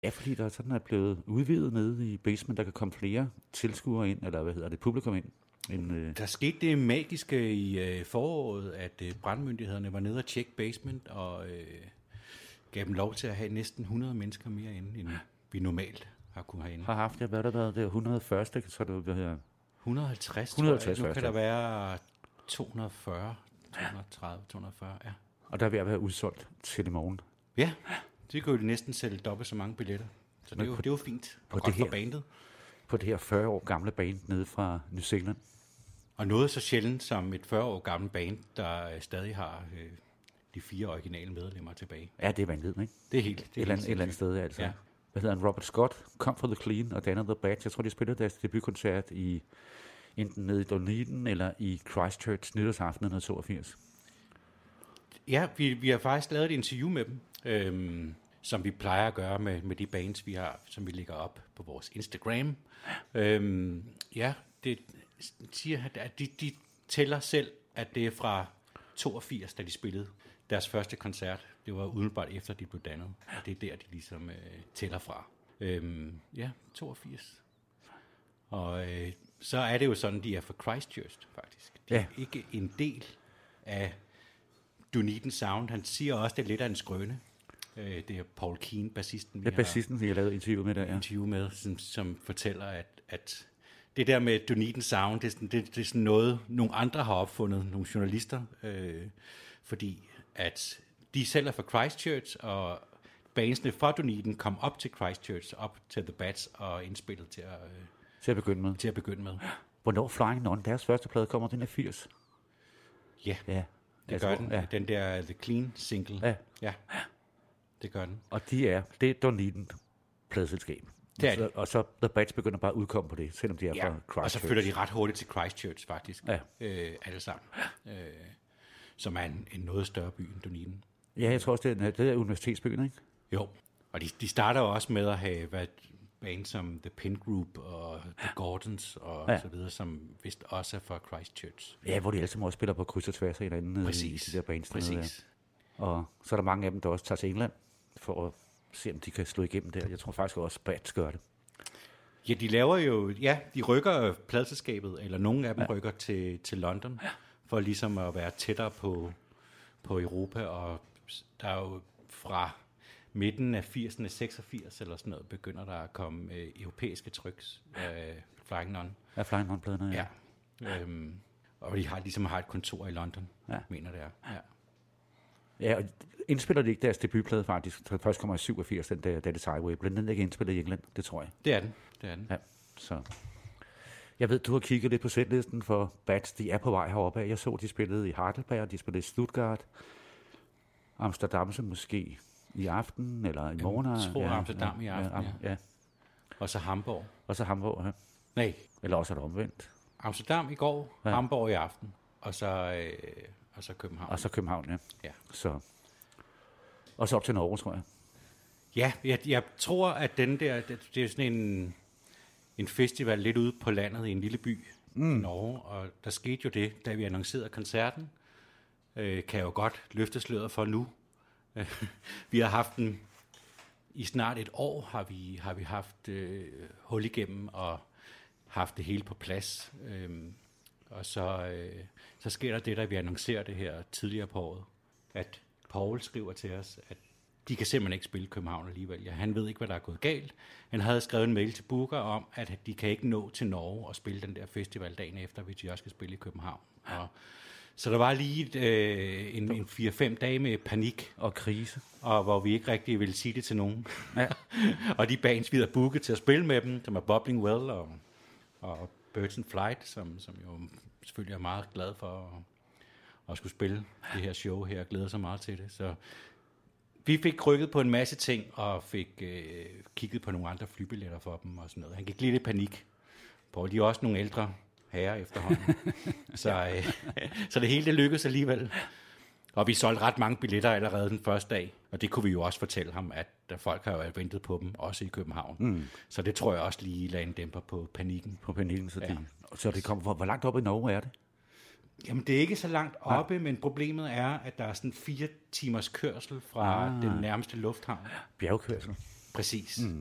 Ja, fordi der sådan er blevet udvidet nede i basement, der kan komme flere tilskuere ind, eller publikum ind. Der skete det magiske i foråret, at brandmyndighederne var nede og tjekke basement, og gav dem lov til at have næsten 100 mennesker mere inde, end vi normalt har kunnet have inde. Har haft, hvad der været, det 101. Så det her 150, 150 tror jeg. Nu kan der være 240, 230, 240, ja. Og der er ved at være udsolgt til i morgen. Ja, det kunne jo næsten sælge dobbelt så mange billetter. Så det er jo fint. Og godt for bandet. På det her 40 år gamle band nede fra New Zealand. Og noget så sjældent som et 40 år gammelt band, der stadig har de 4 originale medlemmer tilbage. Ja, det er vanvittigt, ikke? Det er helt. Et eller andet sted, altså. Ja. Hvad hedder han? Robert Scott, Come for the Clean og Dan the Bad. Jeg tror, de spillede deres debutkoncert i enten nede i Dunedin eller i Christchurch nytårsaften 1982. Ja, vi har faktisk lavet et interview med dem, som vi plejer at gøre med de bands, vi har, som vi lægger op på vores Instagram. Ja, det siger, at de tæller selv, at det er fra 82, da de spillede deres første koncert. Det var umiddelbart efter, de blev dannet. Og det er der, de ligesom tæller fra. Ja, 82. Og så er det jo sådan, de er fra Christchurch, faktisk. De er ikke en del af Dunedin Sound. Han siger også, det er lidt af en skrøne. Det er Paul Keane, bassisten. Det er bassisten, vi har lavet interview med der, ja. Interview med, som fortæller, at det der med Dunedin Sound, det er sådan noget, nogle andre har opfundet, nogle journalister, fordi at de selv er fra Christchurch, og bandsene fra Dunedin kom op til Christchurch, op til The Bats og indspillet til at begynde med. Hvornår Flying Nun, deres første plade, kommer den af 80? Ja. Det gør den. Ja. Den der The Clean single. Ja. Det gør den. Og det er Dunedin pladeselskab. Og så The Bats begynder bare at udkomme på det, selvom de er fra Christchurch. Og så flytter de ret hurtigt til Christchurch, faktisk. Ja. Alle sammen. Som er en noget større by end Dunedin. Ja, jeg tror også, det er universitetsbyen, ikke? Jo. Og de starter jo også med at have band som The Pin Group og The Gordons og så videre, som vist også er fra Christchurch. Ja, hvor de alle sammen også spiller på kryds og tværs af hinanden. Præcis. I de der bands. Præcis. Og så er der mange af dem, der også tager til England for at se, om de kan slå igennem der. Jeg tror faktisk også, Bats gør det. Ja, de laver jo, de rykker pladeselskabet, eller nogle af dem rykker til London, for ligesom at være tættere på Europa, og der er jo fra midten af 80'erne, 86 eller sådan noget, begynder der at komme europæiske tryks af Flying Nun. Ja, Flying Nun-pladerne, ja. Og de har ligesom et kontor i London, mener det er. Ja. Ja, og indspiller de ikke deres debutplade faktisk? Det først kommer i 87, den der Dead Highway. Blandt andet ikke indspillet i England, det tror jeg. Det er den. Ja, så. Jeg ved, du har kigget lidt på setlisten for Bats. De er på vej heroppe af. Jeg så, de spillede i Heidelberg, de spillede i Stuttgart. Amsterdam så måske i aften, eller i morgen. Jeg tror Amsterdam i aften, ja. Og så Hamburg. Ja. Nej. Eller også er det omvendt. Amsterdam i går, Hamburg i aften, og så København. Og så København, ja. Så. Og så op til Norge, tror jeg. Ja, jeg tror, at den der, det er sådan en festival lidt ude på landet i en lille by i Norge, og der skete jo det, da vi annoncerede koncerten, kan jeg jo godt løfte sløret for nu. Vi har haft den i snart et år, har vi haft hul igennem og haft det hele på plads. Og så sker der det, da vi annoncerer det her tidligere på året, at Paul skriver til os, at de kan simpelthen ikke spille København alligevel. Ja, han ved ikke, hvad der er gået galt. Han havde skrevet en mail til Booker om, at de kan ikke nå til Norge og spille den der festival dagen efter, hvis de også skal spille i København. Så der var lige en 4-5 dage med panik og krise, og hvor vi ikke rigtig ville sige det til nogen. Ja. Og de bands, vi havde booket til at spille med dem, som er Bubbling Well og Birds in Flight, som jo selvfølgelig er meget glad for at skulle spille det her show her, og glæder sig meget til det. Så vi fik rykket på en masse ting, og fik kigget på nogle andre flybilletter for dem og sådan noget. Han gik lidt i panik. Paul, de er også nogle ældre herrer efterhånden. Så det hele det lykkedes alligevel. Og vi solgte ret mange billetter allerede den første dag, og det kunne vi jo også fortælle ham, at folk har jo ventet på dem, også i København. Så det tror jeg også lige lagde en dæmper på panikken. Så det kom, hvor langt oppe i Norge er det? Jamen, det er ikke så langt oppe, men problemet er, at der er sådan 4 timers kørsel fra den nærmeste lufthavn. Bjergkørsel. Præcis.